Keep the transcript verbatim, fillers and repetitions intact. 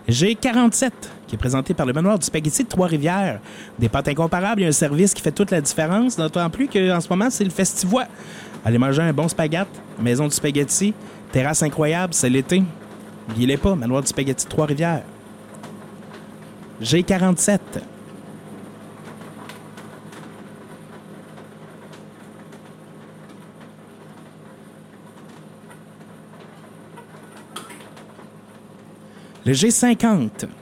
G quarante-sept, qui est présenté par le manoir du spaghetti de Trois-Rivières. Des pâtes incomparables, il y a un service qui fait toute la différence, d'autant plus qu'en ce moment, c'est le Festivois. Allez manger un bon spaghette, maison du spaghetti, terrasse incroyable, c'est l'été. N'oubliez pas, manoir du spaghetti de Trois-Rivières. G quarante-sept. Le G cinquante.